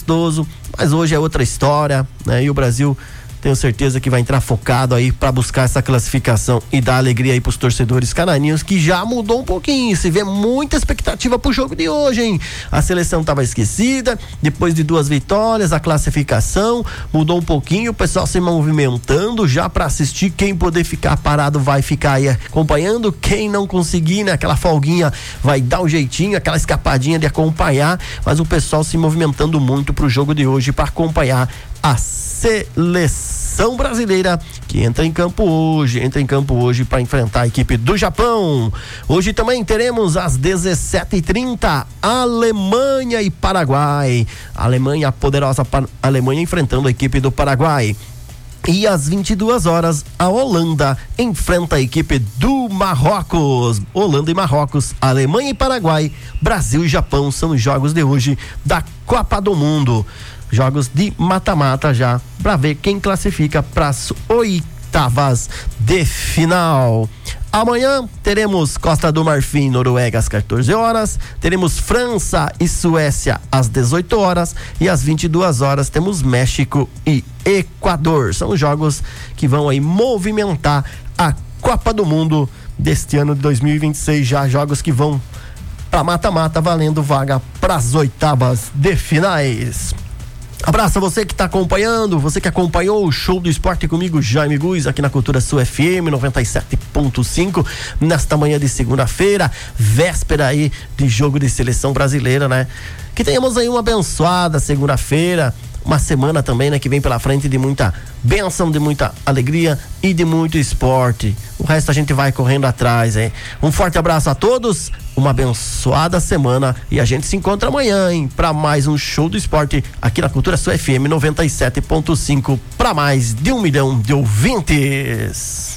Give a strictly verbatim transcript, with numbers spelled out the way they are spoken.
amistoso, mas hoje é outra história, né? E o Brasil, tenho certeza que vai entrar focado aí para buscar essa classificação e dar alegria aí pros torcedores canarinhos, que já mudou um pouquinho, se vê muita expectativa pro jogo de hoje, hein? A seleção tava esquecida, depois de duas vitórias, a classificação mudou um pouquinho, o pessoal se movimentando já para assistir. Quem poder ficar parado vai ficar aí acompanhando, quem não conseguir, né, aquela folguinha vai dar um jeitinho, aquela escapadinha de acompanhar, mas o pessoal se movimentando muito pro jogo de hoje para acompanhar a seleção brasileira, que entra em campo hoje, entra em campo hoje para enfrentar a equipe do Japão. Hoje também teremos às dezessete e trinta Alemanha e Paraguai. A Alemanha, a poderosa pa- Alemanha enfrentando a equipe do Paraguai. E às vinte e duas horas, a Holanda enfrenta a equipe do Marrocos. Holanda e Marrocos, Alemanha e Paraguai, Brasil e Japão são os jogos de hoje da Copa do Mundo. Jogos de mata-mata já, para ver quem classifica para as oitavas de final. Amanhã teremos Costa do Marfim, Noruega às quatorze horas, teremos França e Suécia às dezoito horas e às vinte e duas horas temos México e Equador. São jogos que vão aí movimentar a Copa do Mundo deste ano de dois mil e vinte e seis, já jogos que vão para mata-mata, valendo vaga para as oitavas de finais. Abraço a você que está acompanhando, você que acompanhou o Show do Esporte comigo, Jaime Guiz, aqui na Cultura Sul F M noventa e sete ponto cinco, nesta manhã de segunda-feira, véspera aí de jogo de seleção brasileira, né? Que tenhamos aí uma abençoada segunda-feira, uma semana também, né, que vem pela frente de muita bênção, de muita alegria e de muito esporte. O resto a gente vai correndo atrás, hein? Um forte abraço a todos, uma abençoada semana e a gente se encontra amanhã, hein, para mais um Show do Esporte aqui na Cultura Sul F M noventa e sete ponto cinco, para mais de um milhão de ouvintes.